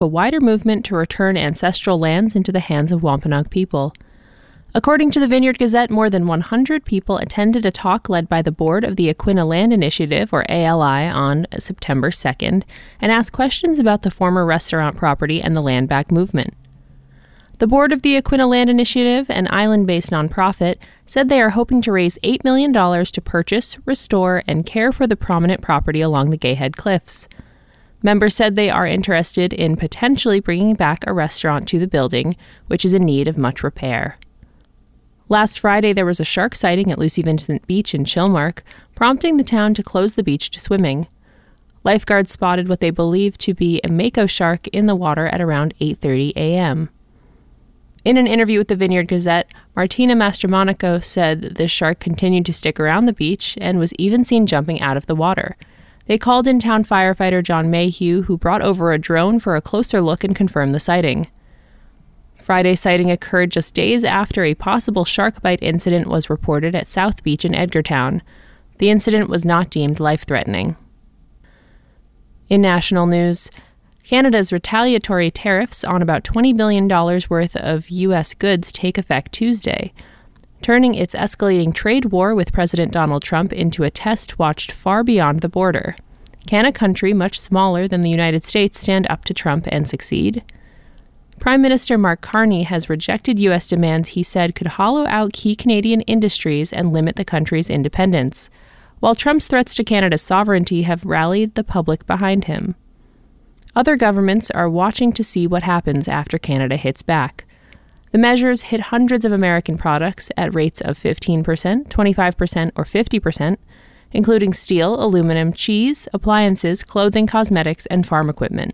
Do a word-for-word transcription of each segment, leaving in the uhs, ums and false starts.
a wider movement to return ancestral lands into the hands of Wampanoag people. According to the Vineyard Gazette, more than one hundred people attended a talk led by the board of the Aquinnah Land Initiative, or A L I, on September second, and asked questions about the former restaurant property and the land back movement. The board of the Aquinnah Land Initiative, an island-based nonprofit, said they are hoping to raise eight million dollars to purchase, restore, and care for the prominent property along the Gayhead Cliffs. Members said they are interested in potentially bringing back a restaurant to the building, which is in need of much repair. Last Friday, there was a shark sighting at Lucy Vincent Beach in Chilmark, prompting the town to close the beach to swimming. Lifeguards spotted what they believe to be a mako shark in the water at around eight thirty a.m. In an interview with the Vineyard Gazette, Martina Mastromonaco said that the shark continued to stick around the beach and was even seen jumping out of the water. They called in town firefighter John Mayhew, who brought over a drone for a closer look and confirmed the sighting. Friday's sighting occurred just days after a possible shark bite incident was reported at South Beach in Edgartown. The incident was not deemed life-threatening. In national news, Canada's retaliatory tariffs on about twenty billion dollars worth of U S goods take effect Tuesday, turning its escalating trade war with President Donald Trump into a test watched far beyond the border. Can a country much smaller than the United States stand up to Trump and succeed? Prime Minister Mark Carney has rejected U S demands he said could hollow out key Canadian industries and limit the country's independence, while Trump's threats to Canada's sovereignty have rallied the public behind him. Other governments are watching to see what happens after Canada hits back. The measures hit hundreds of American products at rates of fifteen percent, twenty-five percent, or fifty percent, including steel, aluminum, cheese, appliances, clothing, cosmetics, and farm equipment.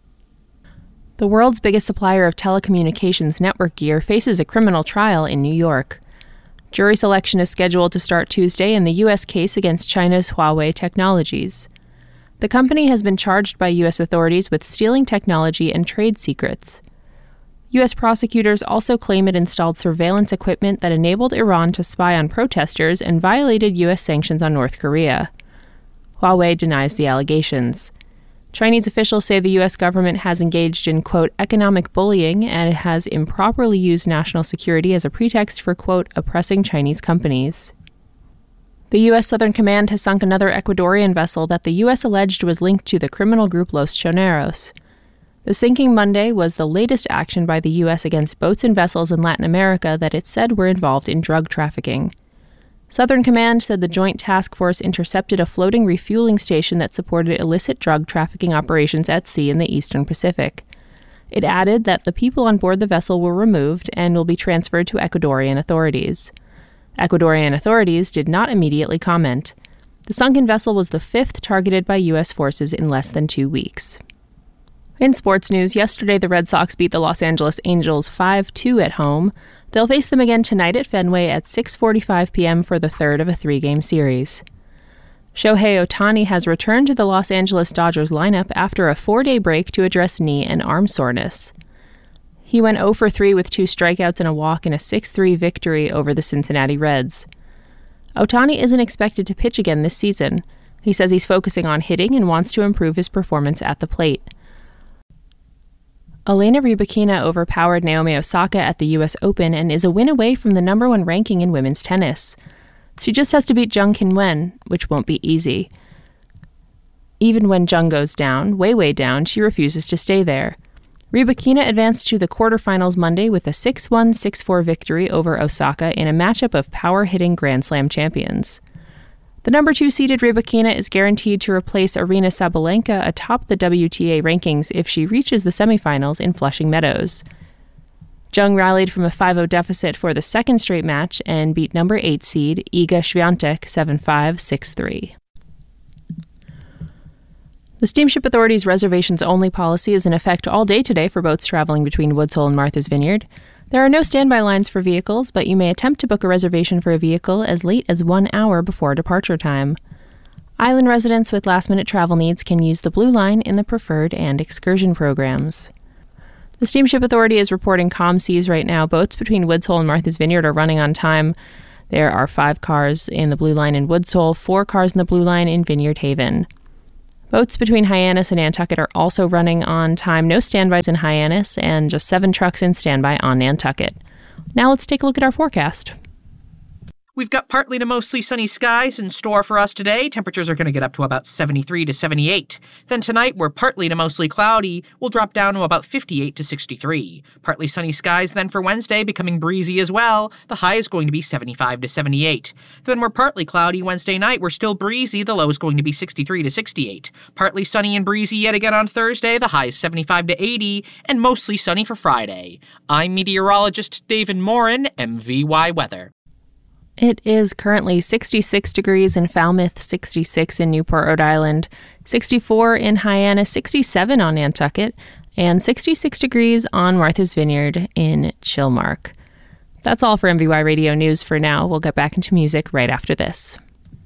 The world's biggest supplier of telecommunications network gear faces a criminal trial in New York. Jury selection is scheduled to start Tuesday in the U S case against China's Huawei Technologies. The company has been charged by U S authorities with stealing technology and trade secrets. U S prosecutors also claim it installed surveillance equipment that enabled Iran to spy on protesters and violated U S sanctions on North Korea. Huawei denies the allegations. Chinese officials say the U S government has engaged in, quote, economic bullying and it has improperly used national security as a pretext for, quote, oppressing Chinese companies. The U S Southern Command has sunk another Ecuadorian vessel that the U S alleged was linked to the criminal group Los Choneros. The sinking Monday was the latest action by the U S against boats and vessels in Latin America that it said were involved in drug trafficking. Southern Command said the Joint Task Force intercepted a floating refueling station that supported illicit drug trafficking operations at sea in the Eastern Pacific. It added that the people on board the vessel were removed and will be transferred to Ecuadorian authorities. Ecuadorian authorities did not immediately comment. The sunken vessel was the fifth targeted by U S forces in less than two weeks. In sports news, yesterday the Red Sox beat the Los Angeles Angels five two at home. They'll face them again tonight at Fenway at six forty-five p.m. for the third of a three-game series. Shohei Ohtani has returned to the Los Angeles Dodgers lineup after a four-day break to address knee and arm soreness. He went oh for three with two strikeouts and a walk in a six three victory over the Cincinnati Reds. Ohtani isn't expected to pitch again this season. He says he's focusing on hitting and wants to improve his performance at the plate. Elena Rybakina overpowered Naomi Osaka at the U S Open and is a win away from the number one ranking in women's tennis. She just has to beat Jung Kin-wen, which won't be easy. Even when Jung goes down, way, way down, she refuses to stay there. Rybakina advanced to the quarterfinals Monday with a six one, six four victory over Osaka in a matchup of power-hitting Grand Slam champions. The number two-seeded Rybakina is guaranteed to replace Aryna Sabalenka atop the W T A rankings if she reaches the semifinals in Flushing Meadows. Jung rallied from a five oh deficit for the second straight match and beat number eight seed Iga Swiatek seven five, six three. The Steamship Authority's reservations-only policy is in effect all day today for boats traveling between Woods Hole and Martha's Vineyard. There are no standby lines for vehicles, but you may attempt to book a reservation for a vehicle as late as one hour before departure time. Island residents with last-minute travel needs can use the Blue Line in the Preferred and Excursion programs. The Steamship Authority is reporting calm seas right now. Boats between Woods Hole and Martha's Vineyard are running on time. There are five cars in the Blue Line in Woods Hole, four cars in the Blue Line in Vineyard Haven. Boats between Hyannis and Nantucket are also running on time. No standbys in Hyannis and just seven trucks in standby on Nantucket. Now let's take a look at our forecast. We've got partly to mostly sunny skies in store for us today. Temperatures are going to get up to about seventy-three to seventy-eight. Then tonight, we're partly to mostly cloudy. We'll drop down to about fifty-eight to sixty-three. Partly sunny skies then for Wednesday, becoming breezy as well. The high is going to be seventy-five to seventy-eight. Then we're partly cloudy Wednesday night. We're still breezy. The low is going to be sixty-three to sixty-eight. Partly sunny and breezy yet again on Thursday. The high is seventy-five to eighty. And mostly sunny for Friday. I'm meteorologist David Morin, M V Y Weather. It is currently sixty-six degrees in Falmouth, sixty-six in Newport, Rhode Island, sixty-four in Hyannis, sixty-seven on Nantucket, and sixty-six degrees on Martha's Vineyard in Chilmark. That's all for M V Y Radio News for now. We'll get back into music right after this.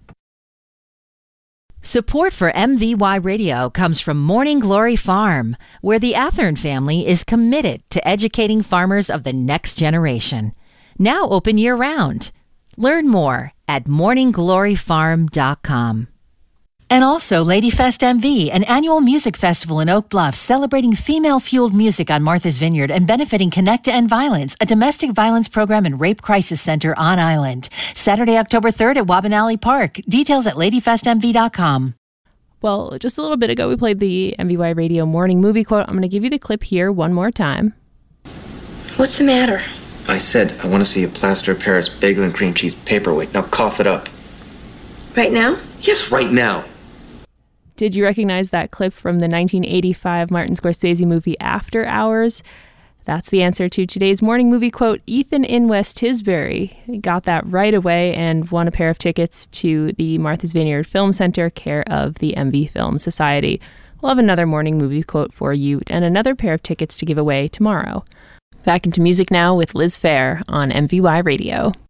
Support for M V Y Radio comes from Morning Glory Farm, where the Athern family is committed to educating farmers of the next generation. Now open year-round. Learn more at morning glory farm dot com. And also Ladyfest M V, an annual music festival in Oak Bluff celebrating female-fueled music on Martha's Vineyard and benefiting Connect to End Violence, a domestic violence program and rape crisis center on island. Saturday, October third at Wabanali Park. Details at lady fest m v dot com. Well, just a little bit ago, we played the M V Y Radio morning movie quote. I'm going to give you the clip here one more time. What's the matter? I said, I want to see a plaster of Paris bagel and cream cheese paperweight. Now cough it up. Right now? Yes, right now. Did you recognize that clip from the nineteen eighty-five Martin Scorsese movie After Hours? That's the answer to today's morning movie quote. Ethan in West Tisbury got that right away and won a pair of tickets to the Martha's Vineyard Film Center, care of the M V Film Society. We'll have another morning movie quote for you and another pair of tickets to give away tomorrow. Back into music now with Liz Phair on M V Y Radio.